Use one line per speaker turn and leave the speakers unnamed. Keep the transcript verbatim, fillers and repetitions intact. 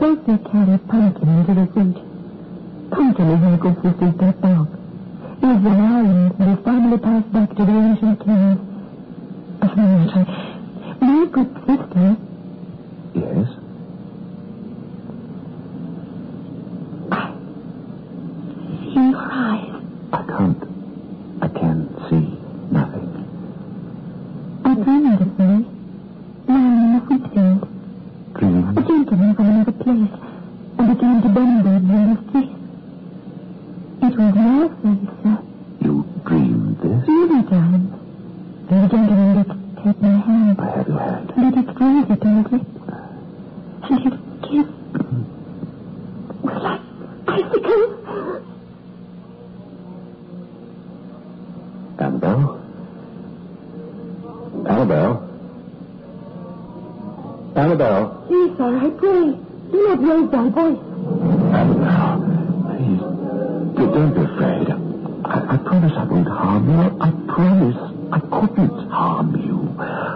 closely carried Pumpkin into the suit. Pumpkin is Uncle Sister's pet dog. He is an island and his family passed back to the ancient kings. Oh, no matter. My good sister...
Yes?
I see your eyes.
I can't. I can't see nothing.
I dreamed of me, lying in the wheat field.
Dreaming?
A gentleman from another place, and began to bend over in his kiss. It was your face, sir.
You dreamed this?
Many times. And the gentleman did take my hand.
I have your hand.
And it exposed it to his lips. And his kiss was like icicles.
Annabelle? Annabelle? Annabelle?
Please, sir, I pray. Do not raise thy voice.
Annabelle, please. Don't be afraid. I, I promise I won't harm you. I promise I couldn't harm you.